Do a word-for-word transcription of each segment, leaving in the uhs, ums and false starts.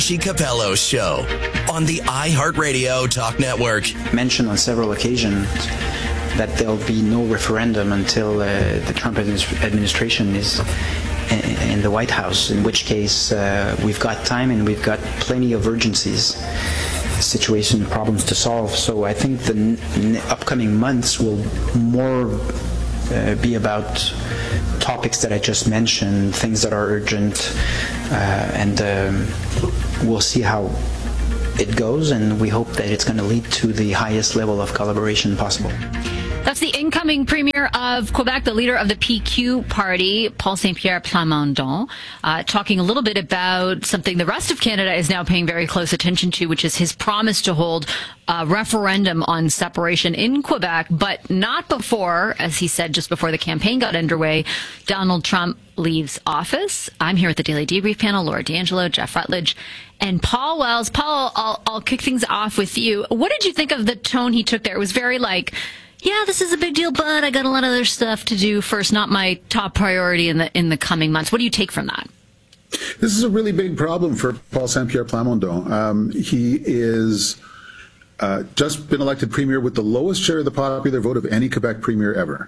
Capello Show on the iHeartRadio Talk Network. Mentioned on several occasions that there'll be no referendum until uh, the Trump administration is in the White House, in which case uh, we've got time and we've got plenty of urgencies, situation, problems to solve. So I think the n- n- upcoming months will more uh, be about topics that I just mentioned, things that are urgent, uh, and um, we'll see how it goes, and we hope that it's going to lead to the highest level of collaboration possible. That's the incoming Premier of Quebec, the leader of the P Q party, Paul Saint-Pierre Plamondon, uh, talking a little bit about something the rest of Canada is now paying very close attention to, which is his promise to hold a referendum on separation in Quebec, but not before, as he said just before the campaign got underway, Donald Trump leaves office. I'm here with the Daily Debrief panel, Laura D'Angelo, Jeff Rutledge, and Paul Wells. Paul, I'll, I'll kick things off with you. What did you think of the tone he took there? It was very like, yeah, this is a big deal, but I got a lot of other stuff to do first, not my top priority in the in the coming months. What do you take from that? This is a really big problem for Paul Saint-Pierre Plamondon. Um, he is uh, just been elected premier with the lowest share of the popular vote of any Quebec premier ever.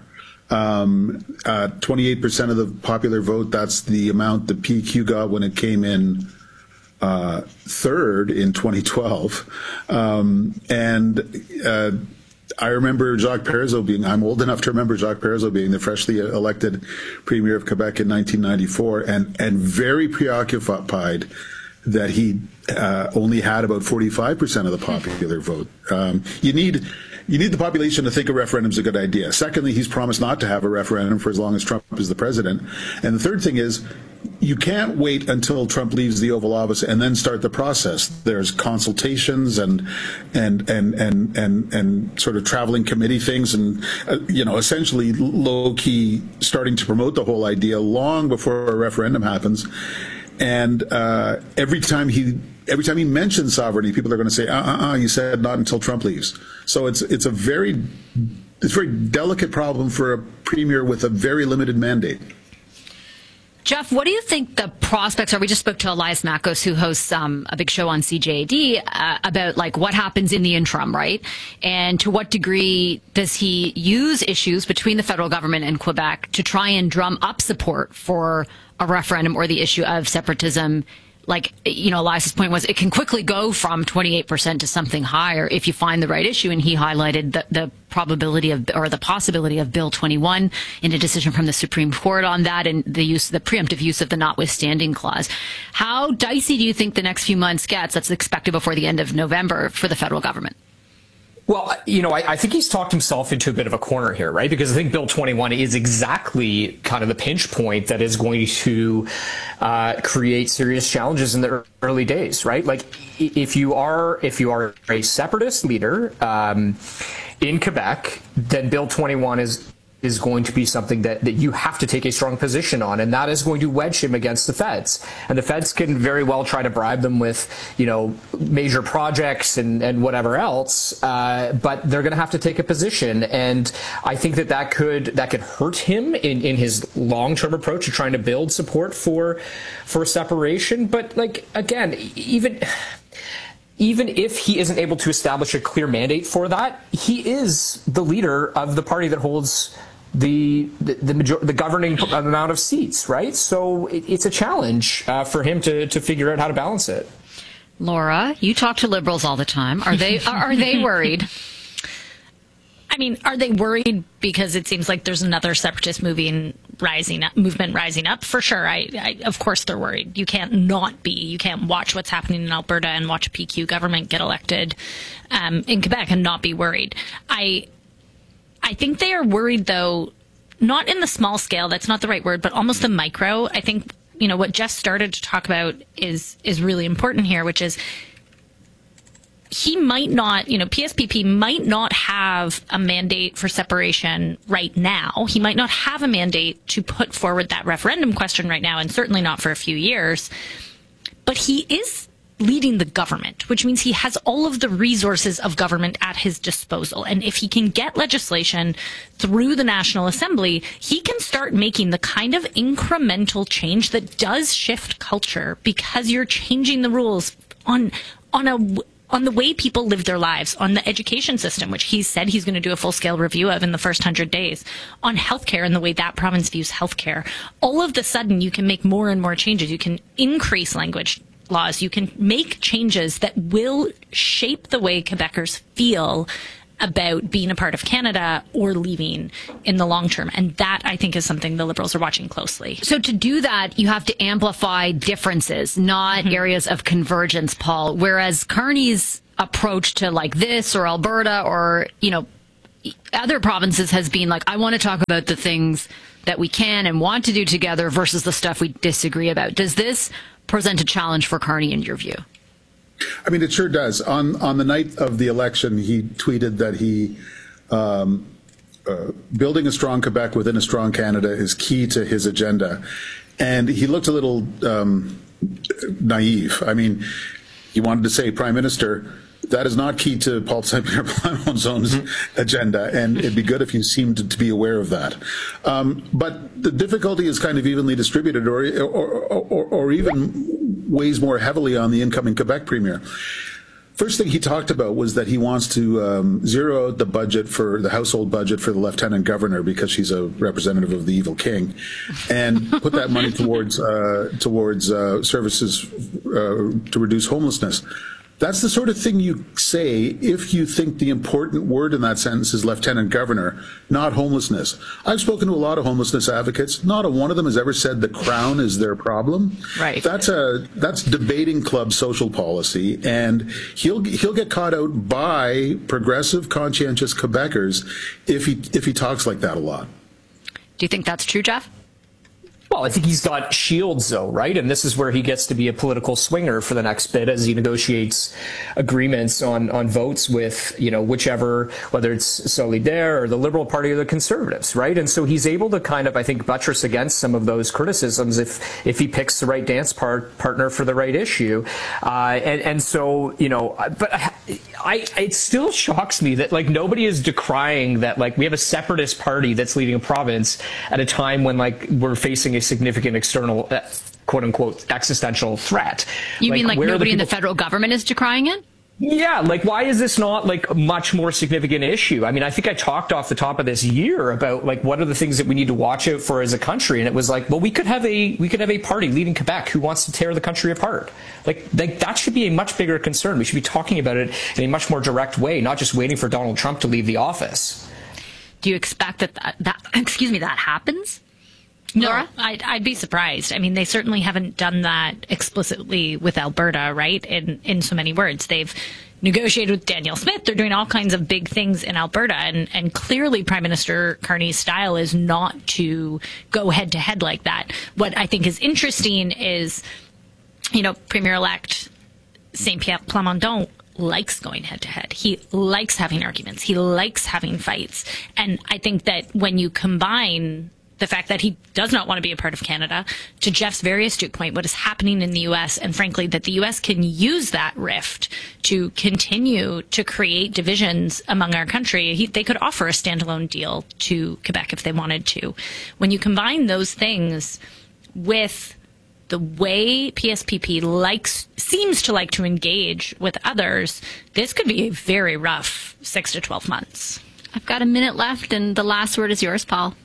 Um, uh, twenty-eight percent of the popular vote, that's the amount the P Q got when it came in uh, third in twenty twelve. Um, and uh, I remember Jacques Parizeau being, I'm old enough to remember Jacques Parizeau being the freshly elected premier of Quebec in nineteen ninety-four, and, and very preoccupied that he uh, only had about forty-five percent of the popular vote. Um, you need you need the population to think a referendum's a good idea. Secondly, he's promised not to have a referendum for as long as Trump is the president. And the third thing is, you can't wait until Trump leaves the Oval Office and then start the process. There's consultations and and and and and, and sort of traveling committee things, and uh, you know, essentially low key starting to promote the whole idea long before a referendum happens. And uh, every time he every time he mentions sovereignty, people are going to say, "Uh, uh, uh, you said not until Trump leaves." So it's it's a very it's a very delicate problem for a premier with a very limited mandate. Jeff, what do you think the prospects are? We just spoke to Elias Makos, who hosts um, a big show on C J A D, uh, about like what happens in the interim, right? And to what degree does he use issues between the federal government and Quebec to try and drum up support for a referendum or the issue of separatism? Like, you know, Elias's point was it can quickly go from twenty-eight percent to something higher if you find the right issue. And he highlighted the, the probability of, or the possibility of Bill twenty-one in a decision from the Supreme Court on that, and the use, the preemptive use of the notwithstanding clause. How dicey do you think the next few months gets, that's expected before the end of November, for the federal government? Well, you know, I, I think he's talked himself into a bit of a corner here, right? Because I think Bill twenty-one is exactly kind of the pinch point that is going to uh, create serious challenges in the early days, right? Like, if you are if you are a separatist leader um, in Quebec, then Bill twenty-one is is going to be something that, that you have to take a strong position on, and that is going to wedge him against the feds. And the feds can very well try to bribe them with, you know, major projects and, and whatever else, uh, but they're going to have to take a position. And I think that that could that could hurt him in, in his long-term approach to trying to build support for for separation. But, like, again, even... Even if he isn't able to establish a clear mandate for that, he is the leader of the party that holds the the the, major, the governing amount of seats, right? So it, it's a challenge uh, for him to to figure out how to balance it. Laura, you talk to liberals all the time. Are they are they worried? I mean, are they worried because it seems like there's another separatist moving rising up, movement rising up? For sure. I, I, of course they're worried. You can't not be. You can't watch what's happening in Alberta and watch a P Q government get elected um, in Quebec and not be worried. I, I think they are worried, though, not in the small scale. That's not the right word, but almost the micro. I think, you know, what Jeff started to talk about is is really important here, which is, he might not, you know, P S P P might not have a mandate for separation right now. He might not have a mandate to put forward that referendum question right now, and certainly not for a few years. But he is leading the government, which means he has all of the resources of government at his disposal. And if he can get legislation through the National Assembly, he can start making the kind of incremental change that does shift culture, because you're changing the rules on on a on the way people live their lives, on the education system, which he said he's going to do a full-scale review of in the first hundred days, on healthcare and the way that province views healthcare. All of the sudden, you can make more and more changes. You can increase language laws. You can make changes that will shape the way Quebecers feel about being a part of Canada or leaving in the long term. And that, I think, is something the Liberals are watching closely. So to do that, you have to amplify differences, not mm-hmm. areas of convergence, Paul. Whereas Carney's approach to like this or Alberta or, you know, other provinces has been like, I want to talk about the things that we can and want to do together versus the stuff we disagree about. Does this present a challenge for Carney in your view? I mean, it sure does. On on the night of the election, he tweeted that he um, uh, building a strong Quebec within a strong Canada is key to his agenda, and he looked a little um, naive. I mean, he wanted to say, Prime Minister, that is not key to Paul Saint-Pierre Plamondon's mm-hmm. agenda, and it'd be good if you seemed to be aware of that. Um, but the difficulty is kind of evenly distributed, or or, or, or even weighs more heavily on the incoming Quebec Premier. First thing he talked about was that he wants to um, zero out the budget for the household budget for the Lieutenant Governor because she's a representative of the evil king, and put that money towards uh, towards uh, services uh, to reduce homelessness. That's the sort of thing you say if you think the important word in that sentence is Lieutenant Governor, not homelessness. I've spoken to a lot of homelessness advocates. Not a one of them has ever said the Crown is their problem. Right. That's a that's debating club social policy, and he'll he'll get caught out by progressive, conscientious Quebecers if he if he talks like that a lot. Do you think that's true, Jeff? Well, I think he's got shields, though, right? And this is where he gets to be a political swinger for the next bit as he negotiates agreements on, on votes with, you know, whichever, whether it's Solidaire or the Liberal Party or the Conservatives, right? And so he's able to kind of, I think, buttress against some of those criticisms if if he picks the right dance part, partner for the right issue. Uh, and, and so, you know, but I, I, it still shocks me that, like, nobody is decrying that, like, we have a separatist party that's leading a province at a time when, like, we're facing a significant external, uh, quote unquote, existential threat. You like, mean like nobody the in the federal government is decrying it? Yeah, like, why is this not like a much more significant issue? I mean, I think I talked off the top of this year about like what are the things that we need to watch out for as a country, and it was like, well, we could have a we could have a party leading Quebec who wants to tear the country apart. Like, like that should be a much bigger concern. We should be talking about it in a much more direct way, not just waiting for Donald Trump to leave the office. Do you expect that that, that excuse me that happens? No, Laura? I'd, I'd be surprised. I mean, they certainly haven't done that explicitly with Alberta, right? In in so many words, they've negotiated with Danielle Smith. They're doing all kinds of big things in Alberta, and and clearly Prime Minister Carney's style is not to go head to head like that. What I think is interesting is, you know, Premier-elect Saint-Pierre Plamondon likes going head to head. He likes having arguments. He likes having fights, and I think that when you combine the fact that he does not want to be a part of Canada, to Jeff's very astute point, what is happening in the U S, and frankly, that the U S can use that rift to continue to create divisions among our country. He, they could offer a standalone deal to Quebec if they wanted to. When you combine those things with the way P S P P likes, seems to like to engage with others, this could be a very rough six to twelve months. I've got a minute left, and the last word is yours, Paul.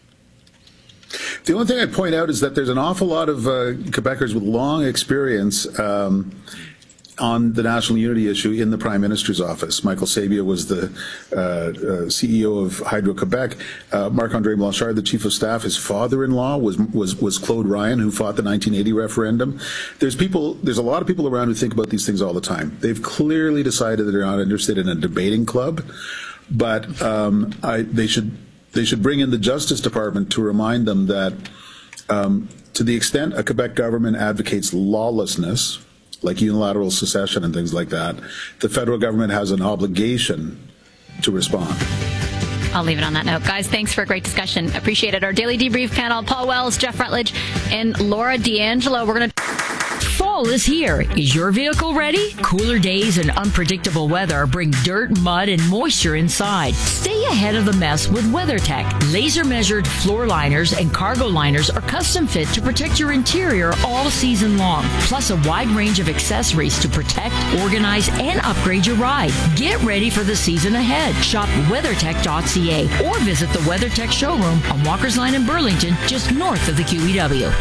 The only thing I'd point out is that there's an awful lot of uh, Quebecers with long experience um, on the national unity issue in the Prime Minister's office. Michael Sabia was the uh, uh, C E O of Hydro-Quebec. Uh, Marc-André Blanchard, the Chief of Staff, his father-in-law was, was, was Claude Ryan, who fought the nineteen eighty referendum. There's people, there's a lot of people around who think about these things all the time. They've clearly decided that they're not interested in a debating club, but um, I, they should They should bring in the Justice Department to remind them that um, to the extent a Quebec government advocates lawlessness, like unilateral secession and things like that, the federal government has an obligation to respond. I'll leave it on that note. Guys, thanks for a great discussion. Appreciate it. Our Daily Debrief panel, Paul Wells, Jeff Rutledge, and Laura D'Angelo. We're going to full Fall is here. Is your vehicle ready? Cooler days and unpredictable weather bring dirt, mud, and moisture inside. Stay ahead of the mess with WeatherTech. Laser-measured floor liners and cargo liners are custom fit to protect your interior all season long. Plus a wide range of accessories to protect, organize, and upgrade your ride. Get ready for the season ahead. Shop weathertech dot c a or visit the WeatherTech showroom on Walker's Line in Burlington, just north of the Q E W.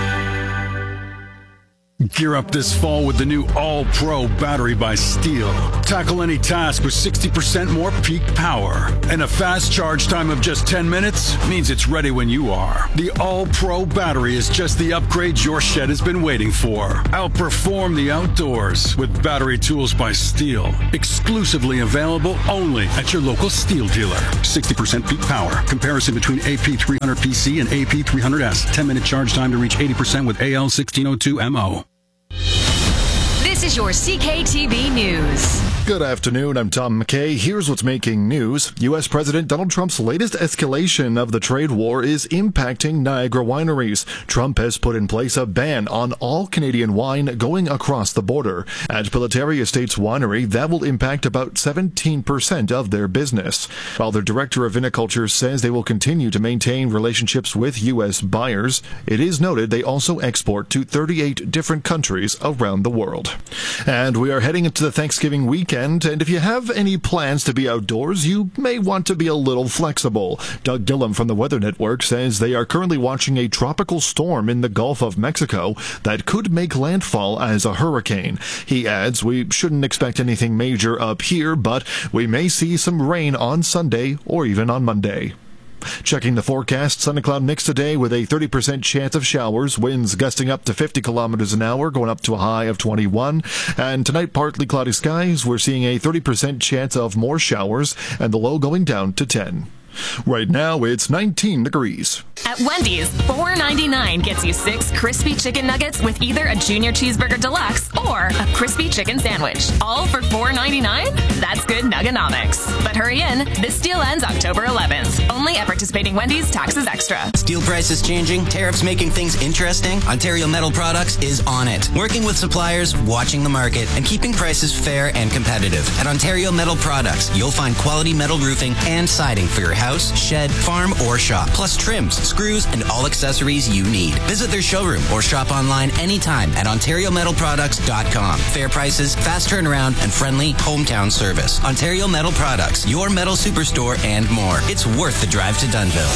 Gear up this fall with the new All-Pro battery by Steel. Tackle any task with sixty percent more peak power. And a fast charge time of just ten minutes means it's ready when you are. The All-Pro battery is just the upgrade your shed has been waiting for. Outperform the outdoors with battery tools by Steel. Exclusively available only at your local Steel dealer. sixty percent peak power. Comparison between A P three hundred P C and A P three hundred S. ten minute charge time to reach eighty percent with A L sixteen oh two M O. This is your C K T V News. Good afternoon, I'm Tom McKay. Here's what's making news. U S President Donald Trump's latest escalation of the trade war is impacting Niagara wineries. Trump has put in place a ban on all Canadian wine going across the border. At Pilotary Estates Winery, that will impact about seventeen percent of their business. While their director of viniculture says they will continue to maintain relationships with U S buyers, it is noted they also export to thirty-eight different countries around the world. And we are heading into the Thanksgiving weekend. And if you have any plans to be outdoors, you may want to be a little flexible. Doug Dillon from the Weather Network says they are currently watching a tropical storm in the Gulf of Mexico that could make landfall as a hurricane. He adds, we shouldn't expect anything major up here, but we may see some rain on Sunday or even on Monday. Checking the forecast, sun and cloud mix today with a thirty percent chance of showers, winds gusting up to fifty kilometers an hour, going up to a high of twenty-one. And tonight, partly cloudy skies, we're seeing a thirty percent chance of more showers, and the low going down to ten. Right now, it's nineteen degrees. At Wendy's, four ninety-nine gets you six crispy chicken nuggets with either a junior cheeseburger deluxe or a crispy chicken sandwich. All for four ninety-nine? That's good nuggonomics. But hurry in, this deal ends October eleventh. Only at participating Wendy's, taxes extra. Steel prices changing, tariffs making things interesting. Ontario Metal Products is on it. Working with suppliers, watching the market, and keeping prices fair and competitive. At Ontario Metal Products, you'll find quality metal roofing and siding for your house, shed, farm, or shop. Plus trims, screws, and all accessories you need. Visit their showroom or shop online anytime at ontario metal products dot com. Fair prices, fast turnaround, and friendly hometown service. Ontario Metal Products, your metal superstore and more. It's worth the drive to Dunnville.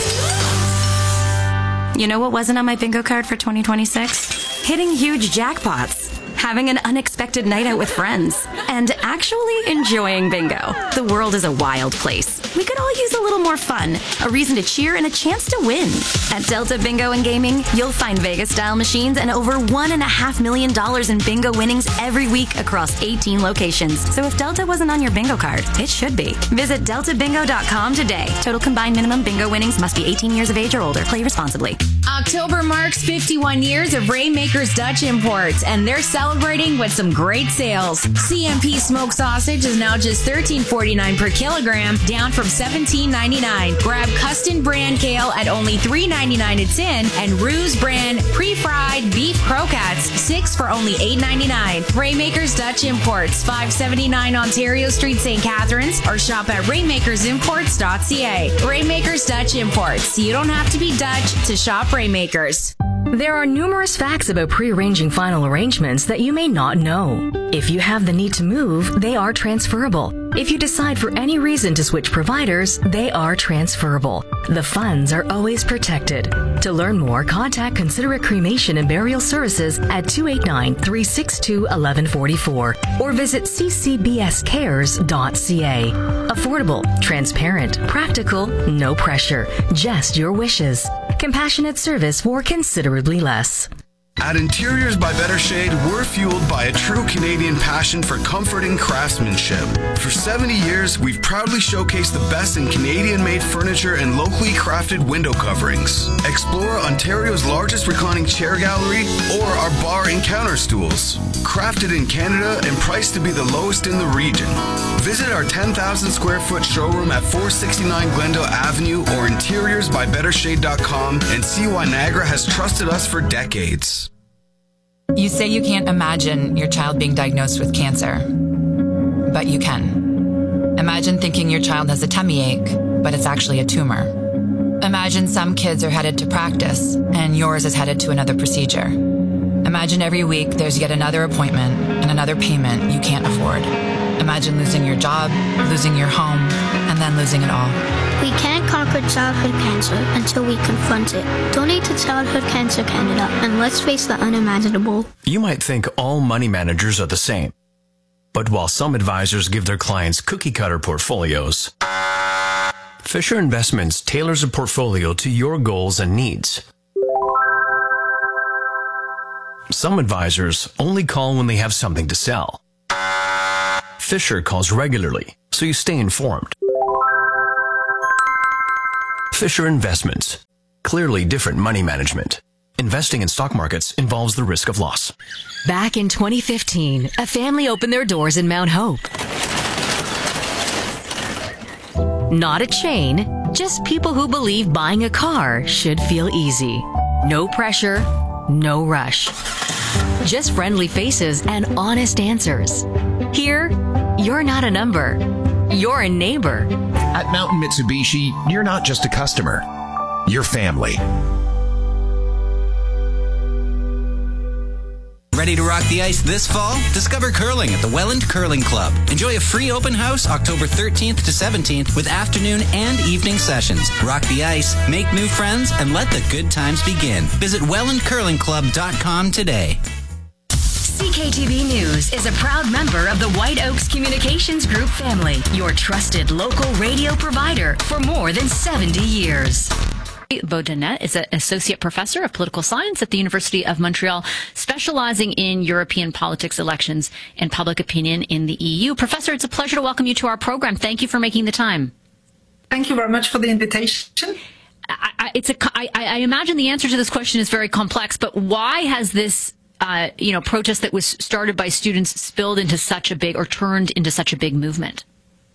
You know what wasn't on my bingo card for twenty twenty-six? Hitting huge jackpots, having an unexpected night out with friends, and actually enjoying bingo. The world is a wild place. We could all use a little more fun, a reason to cheer, and a chance to win. At Delta Bingo and Gaming, you'll find Vegas-style machines and over one and a half million dollars in bingo winnings every week across eighteen locations. So if Delta wasn't on your bingo card, it should be. Visit delta bingo dot com today. Total combined minimum bingo winnings must be eighteen years of age or older. Play responsibly. October marks fifty-one years of Rainmakers Dutch Imports, and they're celebrating with some great sales. C M P smoked sausage is now just thirteen forty-nine per kilogram, down from seventeen ninety-nine. Grab Custom brand kale at only three ninety-nine a tin, and Ruse brand pre-fried beef croquettes, six for only eight ninety-nine. Rainmakers Dutch Imports, five seventy-nine Ontario Street, Saint Catharines, or shop at rainmakers imports dot c a. Rainmakers Dutch Imports. You don't have to be Dutch to shop Rainmakers. There are numerous facts about pre-arranging final arrangements that you may not know. If you have the need to move, they are transferable. If you decide for any reason to switch providers, they are transferable. The funds are always protected. To learn more, contact Considerate Cremation and Burial Services at two eight nine, three six two, one one four four or visit c c b s cares dot c a. Affordable, transparent, practical, no pressure, just your wishes. Compassionate service for considerably less. At Interiors by Better Shade, we're fueled by a true Canadian passion for comfort and craftsmanship. For seventy years, we've proudly showcased the best in Canadian-made furniture and locally crafted window coverings. Explore Ontario's largest reclining chair gallery or our bar and counter stools. Crafted in Canada and priced to be the lowest in the region. Visit our ten thousand square foot showroom at four sixty-nine Glendale Avenue or interiors by better shade dot com and see why Niagara has trusted us for decades. You say you can't imagine your child being diagnosed with cancer, but you can. Imagine thinking your child has a tummy ache, but it's actually a tumor. Imagine some kids are headed to practice and yours is headed to another procedure. Imagine every week there's yet another appointment and another payment you can't afford. Imagine losing your job, losing your home, and then losing it all. We can't conquer childhood cancer until we confront it. Donate to Childhood Cancer Canada and let's face the unimaginable. You might think all money managers are the same. But while some advisors give their clients cookie-cutter portfolios, Fisher Investments tailors a portfolio to your goals and needs. Some advisors only call when they have something to sell. Fisher calls regularly, so you stay informed. Fisher Investments. Clearly different money management. Investing in stock markets involves the risk of loss. Back in twenty fifteen, a family opened their doors in Mount Hope. Not a chain, just people who believe buying a car should feel easy. No pressure, no rush. Just friendly faces and honest answers. Here, you're not a number. You're a neighbor. At Mountain Mitsubishi, you're not just a customer. You're family. Ready to rock the ice this fall? Discover curling at the Welland Curling Club. Enjoy a free open house October thirteenth to seventeenth with afternoon and evening sessions. Rock the ice, make new friends, and let the good times begin. Visit welland curling club dot com today. C K T V News is a proud member of the White Oaks Communications Group family, your trusted local radio provider for more than seventy years. Beaudennet is an associate professor of political science at the University of Montreal, specializing in European politics, elections, and public opinion in the E U. Professor, it's a pleasure to welcome you to our program. Thank you for making the time. Thank you very much for the invitation. I, I, it's a, I, I imagine the answer to this question is very complex, but why has this uh, you know, protest that was started by students spilled into such a big, or turned into such a big movement?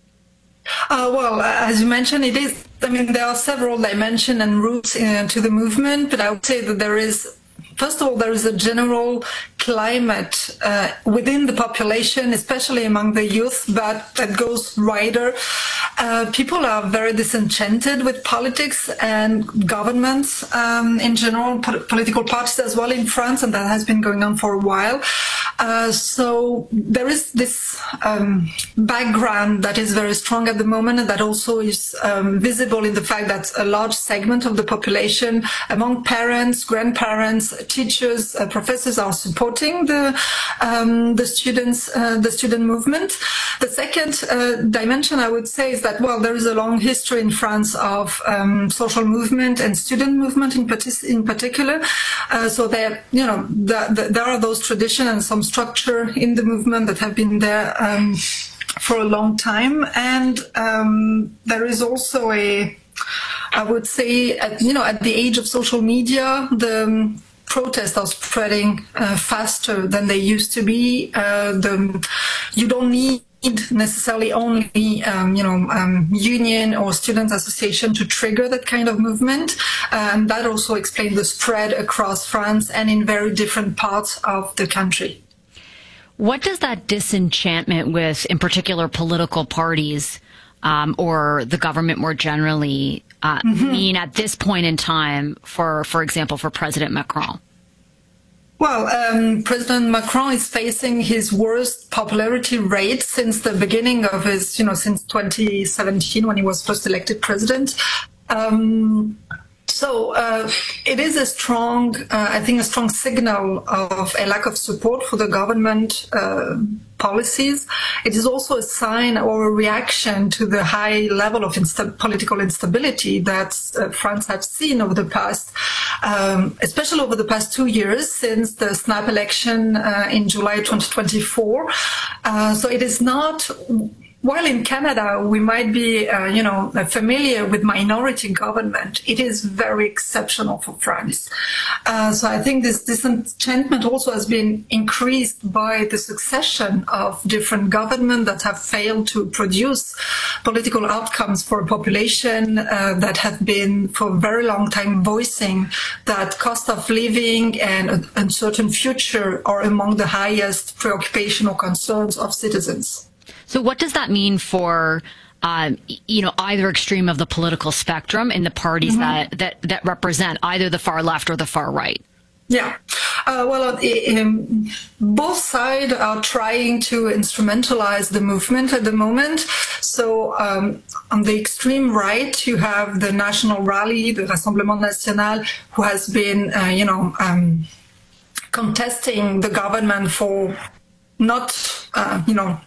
Uh, well, as you mentioned, it is, I mean, there are several dimensions and roots uh, to the movement, but I would say that there is, first of all, there is a general climate uh, within the population, especially among the youth, but that goes wider. Uh, people are very disenchanted with politics and governments um, in general, po- political parties as well in France, and that has been going on for a while. Uh, so there is this um, background that is very strong at the moment, and that also is um, visible in the fact that a large segment of the population, among parents, grandparents, teachers, uh, professors, are supporting the um, the students, uh, the student movement. The second uh, dimension, I would say, is that, well, there is a long history in France of um, social movement and student movement in, partic- in particular. Uh, so there, you know, the, the, there are those traditions and some structure in the movement that have been there um, for a long time. And um, there is also a, I would say, at, you know, at the age of social media, the um, protests are spreading uh, faster than they used to be. Uh, the, you don't need necessarily only, um, you know, um, union or student association to trigger that kind of movement. And that also explains the spread across France and in very different parts of the country. What does that disenchantment with, in particular, political parties um, or the government more generally uh, mm-hmm. mean at this point in time for, for example, for President Macron? Well, um, President Macron is facing his worst popularity rate since the beginning of his, you know, since twenty seventeen when he was first elected president. Um, so uh, it is a strong, uh, I think, a strong signal of a lack of support for the government uh, policies. It is also a sign or a reaction to the high level of insta- political instability that uh, France has seen over the past, um, especially over the past two years since the snap election uh, in July twenty twenty-four. Uh, so it is not while in Canada we might be, uh, you know, familiar with minority government, it is very exceptional for France. Uh, so I think this disenchantment also has been increased by the succession of different governments that have failed to produce political outcomes for a population uh, that have been for a very long time voicing that cost of living and an uncertain future are among the highest preoccupation or concerns of citizens. So what does that mean for, um, you know, either extreme of the political spectrum in the parties mm-hmm. that, that, that represent either the far left or the far right? Yeah, uh, well, um, both sides are trying to instrumentalize the movement at the moment. So um, on the extreme right, you have the National Rally, the Rassemblement National, who has been, uh, you know, um, contesting the government for not, uh, you know,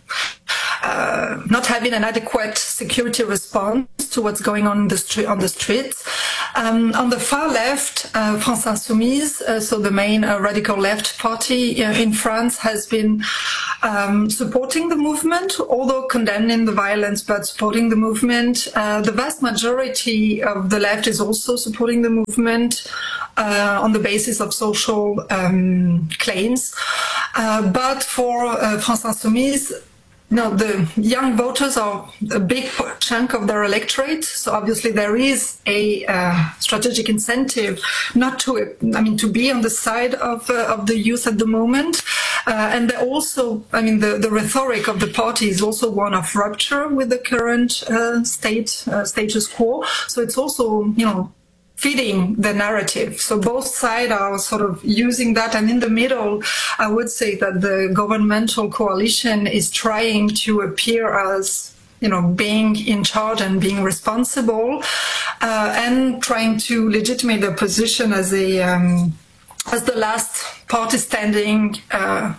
Uh, not having an adequate security response to what's going on in the street, on the streets. Um, on the far left, uh, France Insoumise, uh, so the main uh, radical left party uh, in France, has been um, supporting the movement, although condemning the violence, but supporting the movement. Uh, the vast majority of the left is also supporting the movement uh, on the basis of social um, claims. Uh, but for uh, France Insoumise, no, the young voters are a big chunk of their electorate. So obviously there is a uh, strategic incentive not to, I mean, to be on the side of uh, of the youth at the moment. Uh, and they also, I mean, the, the rhetoric of the party is also one of rupture with the current uh, state uh, status quo. So it's also, you know, feeding the narrative. So both sides are sort of using that. And in the middle, I would say that the governmental coalition is trying to appear as, you know, being in charge and being responsible, uh, and trying to legitimate their position as a, um, as the last party standing, uh,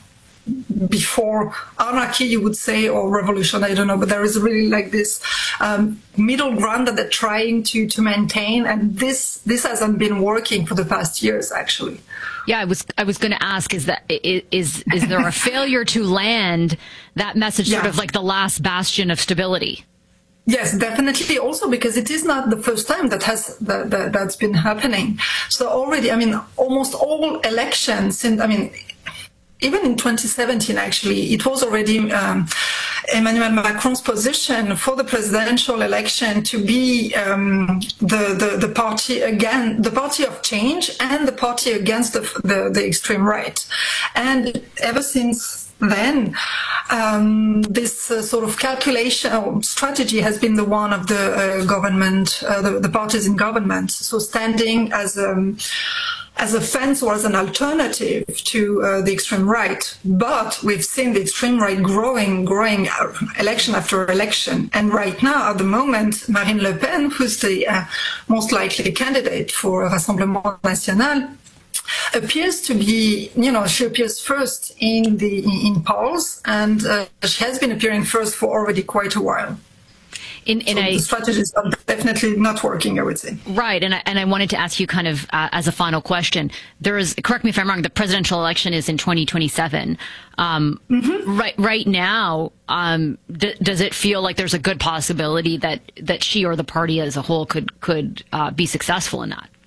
before anarchy, you would say, or revolution, I don't know, but there is really like this um, middle ground that they're trying to to maintain, and this this hasn't been working for the past years, actually. Yeah, I was I was going to ask: is that is is there a failure to land that message, sort yeah. of like the last bastion of stability? Yes, definitely. Also, because it is not the first time that has that, that that's been happening. So already, I mean, almost all elections, in, I mean. Even in twenty seventeen, actually, it was already um, Emmanuel Macron's position for the presidential election to be um, the, the the party again, the party of change, and the party against the the, the extreme right. And ever since then, um, this uh, sort of calculation or strategy has been the one of the uh, government, uh, the, the parties in government. So standing as um, as a fence or as an alternative to uh, the extreme right. But we've seen the extreme right growing, growing election after election. And right now, at the moment, Marine Le Pen, who's the uh, most likely candidate for Rassemblement National, appears to be, you know, she appears first in the in polls, and uh, she has been appearing first for already quite a while. In, in so a, the strategies are definitely not working, I would say. Right, and I, and I wanted to ask you kind of uh, as a final question. There is, correct me if I'm wrong, the presidential election is in twenty twenty-seven. Um, mm-hmm. Right, right now, um, d- does it feel like there's a good possibility that that she or the party as a whole could could uh, be successful in that?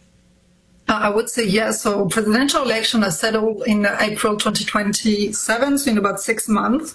I would say yes. So presidential election is settled in April twenty twenty-seven, so in about six months.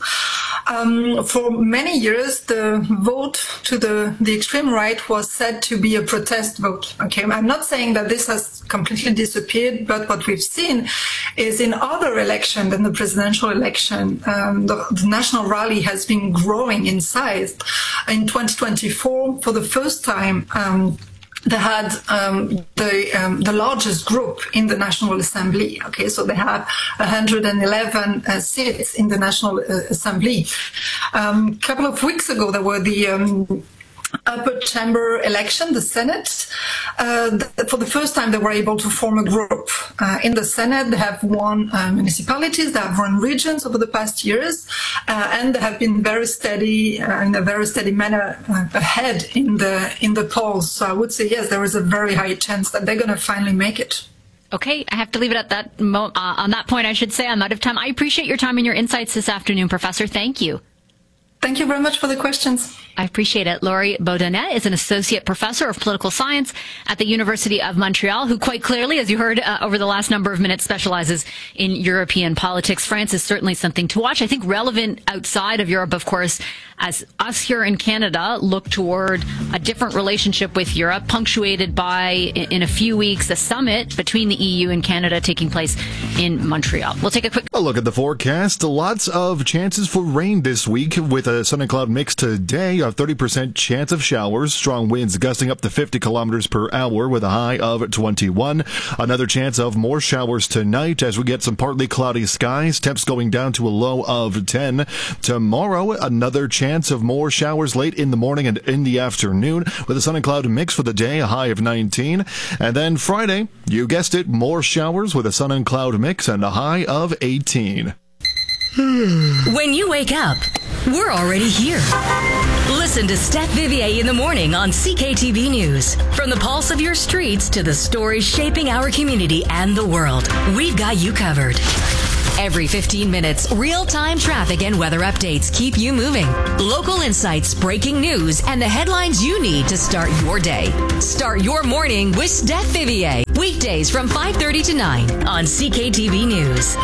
Um, for many years, the vote to the, the extreme right was said to be a protest vote. Okay, I'm not saying that this has completely disappeared, but what we've seen is in other elections than the presidential election, um, the, the national rally has been growing in size. In twenty twenty-four, for the first time, um, they had um, the um, the largest group in the National Assembly. Okay, so they have one hundred eleven uh, seats in the National uh, Assembly. Um, a couple of weeks ago, there were the um, upper chamber election, the Senate. Uh, for the first time, they were able to form a group. Uh, in the Senate, they have won uh, municipalities, they have won regions over the past years, uh, and they have been very steady, uh, in a very steady manner uh, ahead in the in the polls. So I would say, yes, there is a very high chance that they're going to finally make it. Okay, I have to leave it at that. Mo- uh, on that point, I should say I'm out of time. I appreciate your time and your insights this afternoon, Professor. Thank you. Thank you very much for the questions. I appreciate it. Laurie Beaudonet is an associate professor of political science at the University of Montreal, who quite clearly, as you heard uh, over the last number of minutes, specializes in European politics. France is certainly something to watch. I think relevant outside of Europe, of course, as us here in Canada look toward a different relationship with Europe, punctuated by, in a few weeks, a summit between the E U and Canada taking place in Montreal. We'll take a quick a look at the forecast. Lots of chances for rain this week with a sun and cloud mix today. A thirty percent chance of showers. Strong winds gusting up to fifty kilometers per hour with a high of twenty-one. Another chance of more showers tonight as we get some partly cloudy skies. Temps going down to a low of ten. Tomorrow, another chance of more showers late in the morning and in the afternoon with a sun and cloud mix for the day, a high of nineteen. And then Friday, you guessed it, more showers with a sun and cloud mix and a high of eighteen. When you wake up, we're already here. Listen to Steph Vivier in the morning on C K T V News. From the pulse of your streets to the stories shaping our community and the world, we've got you covered. Every fifteen minutes, real-time traffic and weather updates keep you moving. Local insights, breaking news, and the headlines you need to start your day. Start your morning with Steph Vivier. Weekdays from five thirty to nine on C K T V News.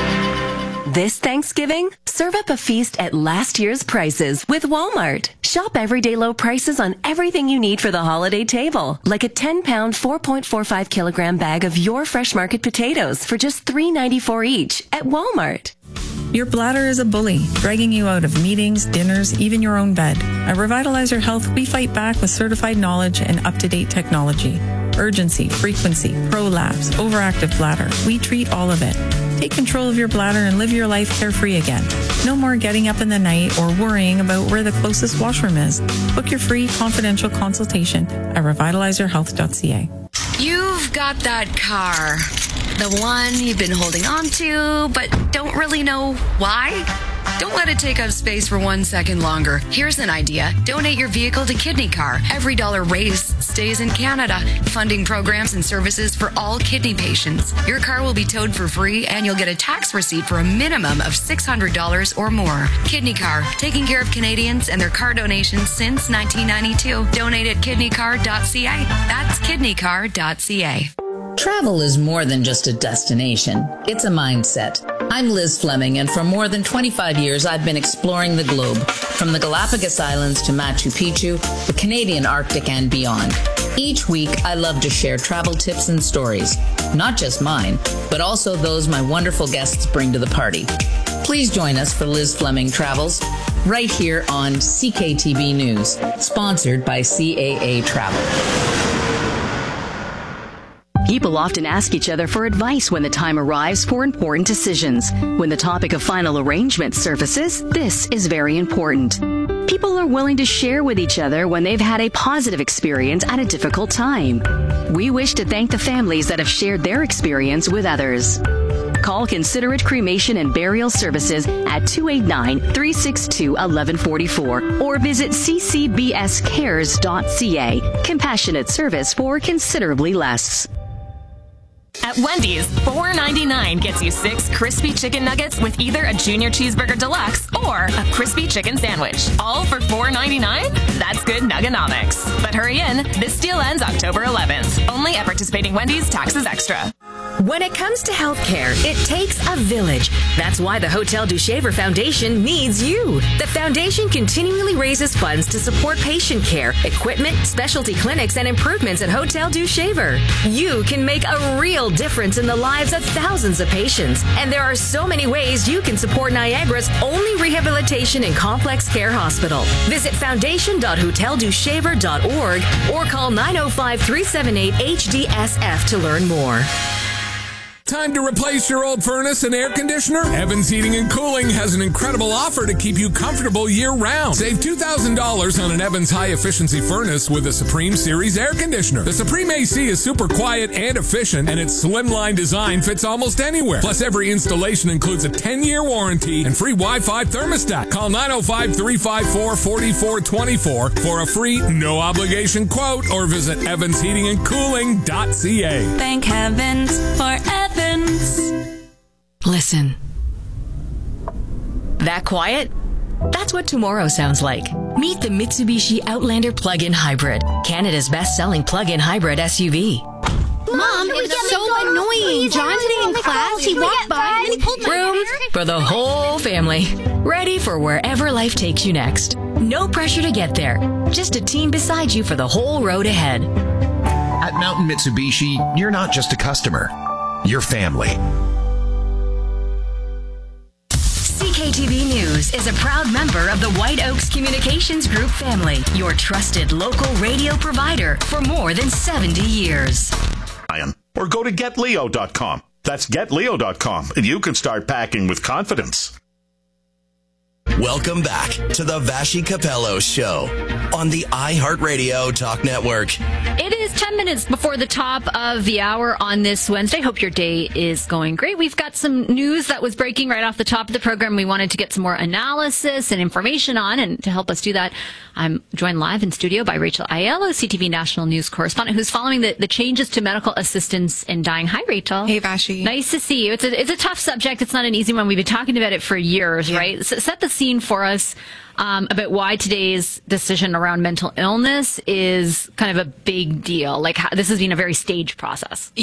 This Thanksgiving, serve up a feast at last year's prices with Walmart. Shop everyday low prices on everything you need for the holiday table, like a ten pound, four point four five kilogram bag of your Fresh Market potatoes for just three ninety-four each at Walmart. Your bladder is a bully, dragging you out of meetings, dinners, even your own bed. At Revitalize Your Health, we fight back with certified knowledge and up-to-date technology. Urgency, frequency, prolapse, overactive bladder. We treat all of it. Take control of your bladder and live your life carefree again. No more getting up in the night or worrying about where the closest washroom is. Book your free confidential consultation at revitalize your health dot c a. You've got that car, the one you've been holding on to, but don't really know why? Don't let it take up space for one second longer. Here's an idea. Donate your vehicle to Kidney Car. Every dollar raised stays in Canada, funding programs and services for all kidney patients. Your car will be towed for free, and you'll get a tax receipt for a minimum of six hundred dollars or more. Kidney Car, taking care of Canadians and their car donations since nineteen ninety-two. Donate at kidney car dot c a. That's kidney car dot c a. Travel is more than just a destination. It's a mindset. I'm Liz Fleming, and for more than twenty-five years, I've been exploring the globe, from the Galapagos Islands to Machu Picchu, the Canadian Arctic, and beyond. Each week, I love to share travel tips and stories, not just mine, but also those my wonderful guests bring to the party. Please join us for Liz Fleming Travels, right here on C K T V News, sponsored by C A A Travel. People often ask each other for advice when the time arrives for important decisions. When the topic of final arrangement surfaces, this is very important. People are willing to share with each other when they've had a positive experience at a difficult time. We wish to thank the families that have shared their experience with others. Call Considerate Cremation and Burial Services at two eight nine, three six two, one one four four or visit c c b s cares dot c a. Compassionate service for considerably less. At Wendy's, four ninety-nine gets you six crispy chicken nuggets with either a Junior Cheeseburger Deluxe or a crispy chicken sandwich. All for four ninety-nine? That's good nugganomics. But hurry in, this deal ends October eleventh. Only at participating Wendy's, taxes extra. When it comes to healthcare, it takes a village. That's why the Hotel du Shaver Foundation needs you. The foundation continually raises funds to support patient care, equipment, specialty clinics, and improvements at Hotel du Shaver. You can make a real difference in the lives of thousands of patients. And there are so many ways you can support Niagara's only rehabilitation and complex care hospital. Visit foundation dot hotel du shaver dot org or call nine oh five, three seven eight, H D S F to learn more. Time to replace your old furnace and air conditioner? Evans Heating and Cooling has an incredible offer to keep you comfortable year-round. Save two thousand dollars on an Evans high-efficiency furnace with a Supreme Series air conditioner. The Supreme A C is super quiet and efficient, and its slimline design fits almost anywhere. Plus, every installation includes a ten-year warranty and free Wi-Fi thermostat. Call nine oh five, three five four, four four two four for a free, no-obligation quote or visit evans heating and cooling dot c a. Thank heavens for Evans. Listen. That quiet? That's what tomorrow sounds like. Meet the Mitsubishi Outlander Plug-in Hybrid, Canada's best-selling plug-in hybrid S U V. Mom, it was so annoying. John today in class, he walked by and then he pulled my hair. Room for the whole family. Ready for wherever life takes you next. No pressure to get there. Just a team beside you for the whole road ahead. At Mountain Mitsubishi, you're not just a customer. You're family. C K T V News is a proud member of the White Oaks Communications Group family, your trusted local radio provider for more than seventy years. Or go to get leo dot com. That's get leo dot com, and you can start packing with confidence. Welcome back to the Vashi Capello Show on the iHeartRadio Talk Network. It is ten minutes before the top of the hour on this Wednesday. Hope your day is going great. We've got some news that was breaking right off the top of the program. We wanted to get some more analysis and information on, and to help us do that, I'm joined live in studio by Rachel Aiello, C T V National News correspondent, who's following the, the changes to medical assistance in dying. Hi, Rachel. Hey, Vashi. Nice to see you. It's a, it's a tough subject. It's not an easy one. We've been talking about it for years, yeah. right? So set the scene for us um, about why today's decision around mental illness is kind of a big deal. Like, how, this has been a very staged process.